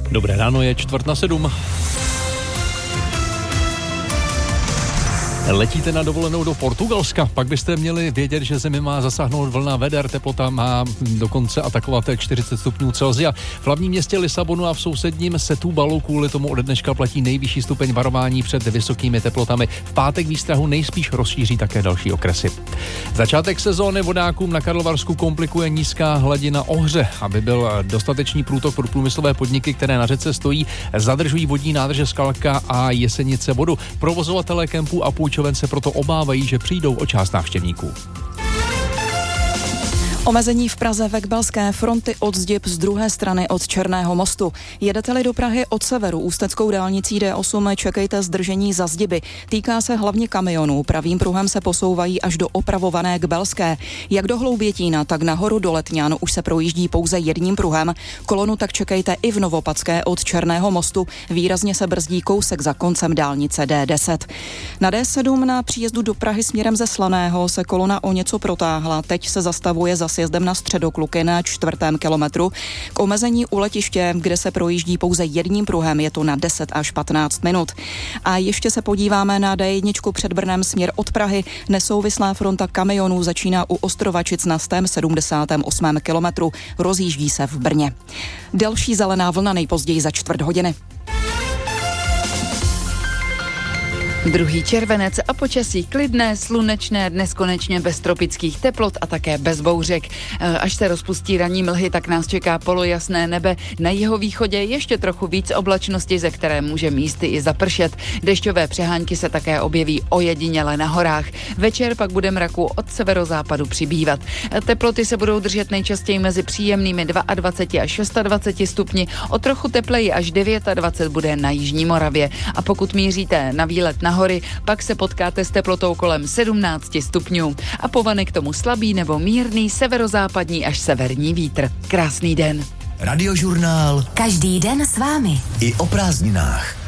Dobré ráno, je 6:45. Letíte na dovolenou do Portugalska, pak byste měli vědět, že zemi má zasáhnout vlna veder, teplota má dokonce atakovat 40 stupňů Celsia. V hlavním městě Lisabonu a v sousedním Setubalu kvůli tomu ode dneška platí nejvyšší stupeň varování před vysokými teplotami. V pátek výstrahu nejspíš rozšíří také další okresy. Začátek sezóny vodákům na Karlovarsku komplikuje nízká hladina Ohře. Aby byl dostatečný průtok pro průmyslové podniky, které na řece stojí, zadržují vodní nádrže Skalka a Jesenice vodu. Provozovatelé kempů a půjčoven se proto obávají, že přijdou o část návštěvníků. Omezení v Praze ve Kbelské fronty od Zdieb z druhé strany od Černého mostu. Jedete-li do Prahy od severu ústeckou dálnicí D8, čekejte zdržení za Zdiby. Týká se hlavně kamionů. Pravým pruhem se posouvají až do opravované Kbelské. Jak do Hloubětína, tak nahoru do Letňan už se projíždí pouze jedním pruhem. Kolonu tak čekejte i v Novopadské od Černého mostu. Výrazně se brzdí kousek za koncem dálnice D10. Na D7 na příjezdu do Prahy směrem ze Slaného se kolona o něco protáhla. Teď se zastavuje za sjezdem na Středokluky na 4. kilometru. K omezení u letiště, kde se projíždí pouze jedním pruhem, je to na 10 až 15 minut. A ještě se podíváme na D1 před Brnem směr od Prahy. Nesouvislá fronta kamionů začíná u Ostrovačic na 178. kilometru. Rozjíždí se v Brně. Další zelená vlna nejpozději za 4 hodiny. 2. červenec a počasí klidné, slunečné, dnes konečně bez tropických teplot a také bez bouřek. Až se rozpustí ranní mlhy, tak nás čeká polojasné nebe. Na jihovýchodě ještě trochu víc oblačnosti, ze které může místy i zapršet. Dešťové přehánky se také objeví ojediněle na horách. Večer pak bude mraku od severozápadu přibývat. Teploty se budou držet nejčastěji mezi příjemnými 22 až 26 stupni, o trochu tepleji až 29 bude na jižní Moravě. A pokud míříte na výlet na hory, pak se potkáte s teplotou kolem 17 stupňů. A povane k tomu slabý nebo mírný severozápadní až severní vítr. Krásný den. Radiožurnál. Každý den s vámi. I o prázdninách.